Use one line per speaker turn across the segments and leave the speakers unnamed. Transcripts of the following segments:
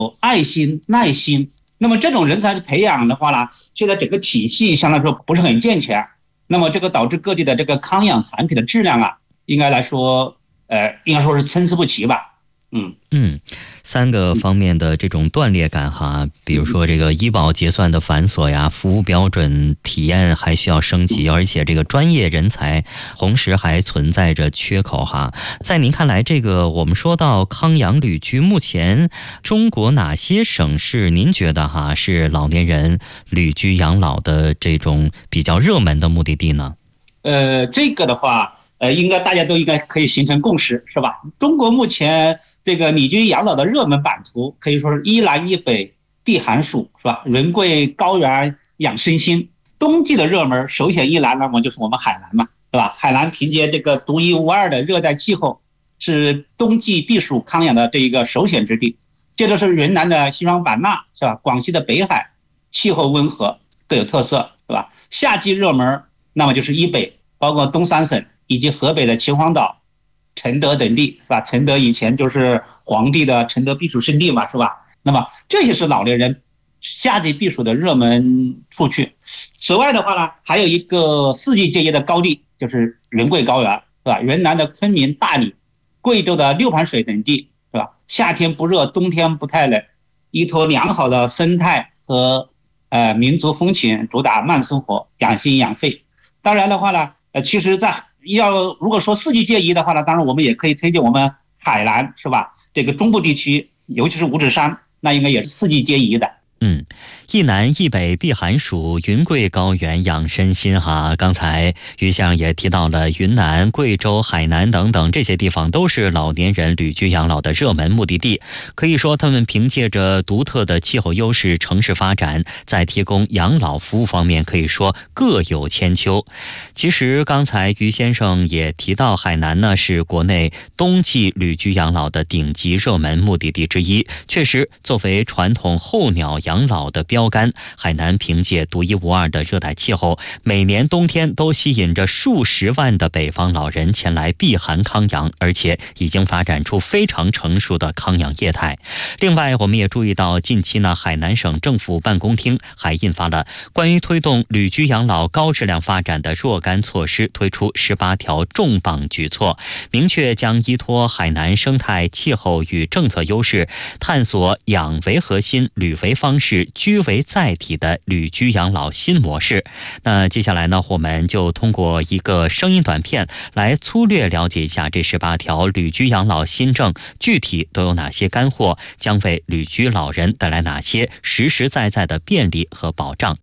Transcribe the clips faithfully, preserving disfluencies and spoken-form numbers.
爱心、耐心。那么这种人才的培养的话呢，现在整个体系相对来说不是很健全，那么这个导致各地的这个康养产品的质量啊，应该来说，呃，应该说是参差不齐吧。嗯
嗯，三个方面的这种断裂感哈，比如说这个医保结算的繁琐呀，服务标准体验还需要升级，而且这个专业人才同时还存在着缺口哈。在您看来，这个我们说到康养旅居，目前中国哪些省市您觉得哈是老年人旅居养老的这种比较热门的目的地呢？
呃，这个的话，呃，应该大家都应该可以形成共识，是吧？中国目前这个旅居养老的热门版图可以说是一南一北避寒暑，是吧？人贵高原养身心。冬季的热门首选一南，那么就是我们海南嘛，是吧？海南凭借这个独一无二的热带气候，是冬季避暑康养的这一个首选之地。接着是云南的西双版纳，是吧？广西的北海，气候温和，各有特色，是吧？夏季热门那么就是以北，包括东三省以及河北的秦皇岛、承德等地，是吧？承德以前就是皇帝的承德避暑胜地嘛，是吧？那么这些是老年人夏季避暑的热门处去。此外的话呢，还有一个四季皆宜的高地，就是人贵高原，是吧？云南的昆明、大理、贵州的六盘水等地，是吧？夏天不热，冬天不太冷，依托良好的生态和呃民族风情，主打慢生活，养心养肺。当然的话呢，呃，其实在要如果说四季皆宜的话呢，当然我们也可以推荐我们海南，是吧？这个中部地区，尤其是五指山，那应该也是四季皆宜的。
嗯，一南一北避寒暑，云贵高原养身心哈。刚才于先生也提到了云南、贵州、海南等等这些地方都是老年人旅居养老的热门目的地。可以说，他们凭借着独特的气候优势、城市发展，在提供养老服务方面可以说各有千秋。其实刚才于先生也提到，海南呢是国内冬季旅居养老的顶级热门目的地之一。确实，作为传统候鸟养养老的标杆，海南凭借独一无二的热带气候，每年冬天都吸引着数十万的北方老人前来避寒康养，而且已经发展出非常成熟的康养业态。另外，我们也注意到，近期呢，海南省政府办公厅还印发了关于推动旅居养老高质量发展的若干措施，推出十八条重磅举措，明确将依托海南生态、气候与政策优势，探索养为核心、旅为方式、居为载体的旅居养老新模式。那接下来呢，我们就通过一个声音短片来粗略了解一下这十八条旅居养老新政具体都有哪些干货，将为旅居老人带来哪些实实在在的便利和保障。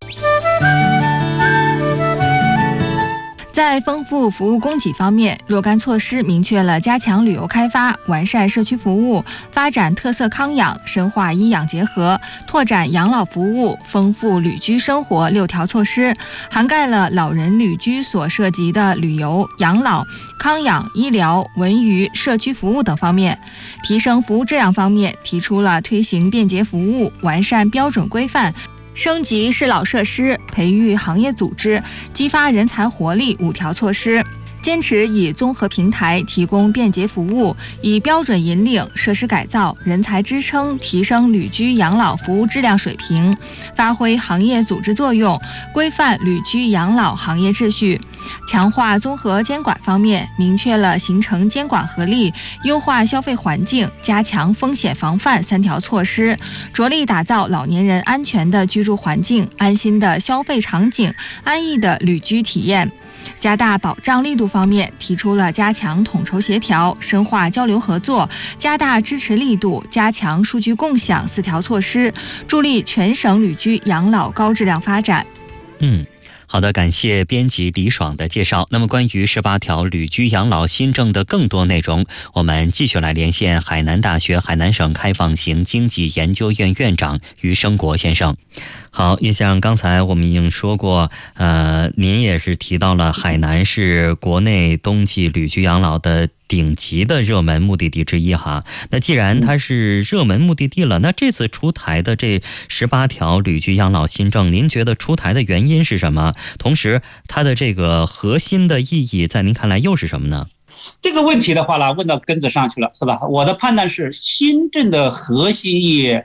在丰富服务供给方面，若干措施明确了加强旅游开发、完善社区服务、发展特色康养、深化医养结合、拓展养老服务、丰富旅居生活六条措施，涵盖了老人旅居所涉及的旅游、养老、康养、医疗、文娱、社区服务等方面。提升服务质量方面，提出了推行便捷服务、完善标准规范、升级适老设施、培育行业组织、激发人才活力五条措施，坚持以综合平台提供便捷服务，以标准引领、设施改造、人才支撑提升旅居养老服务质量水平，发挥行业组织作用，规范旅居养老行业秩序。强化综合监管方面，明确了形成监管合力、优化消费环境、加强风险防范三条措施，着力打造老年人安全的居住环境、安心的消费场景、安逸的旅居体验。加大保障力度方面，提出了加强统筹协调、深化交流合作、加大支持力度、加强数据共享四条措施，助力全省旅居养老高质量发展。
嗯。好的，感谢编辑李爽的介绍。那么关于十八条旅居养老新政的更多内容，我们继续来连线海南大学海南省开放型经济研究院院长于生国先生。好，也像刚才我们已经说过，呃，您也是提到了海南是国内冬季旅居养老的顶级的热门目的地之一哈。那既然它是热门目的地了，那这次出台的这十八条旅居养老新政，您觉得出台的原因是什么？同时，它的这个核心的意义在您看来又是什么呢？
这个问题的话呢，问到根子上去了，是吧？我的判断是，新政的核心意义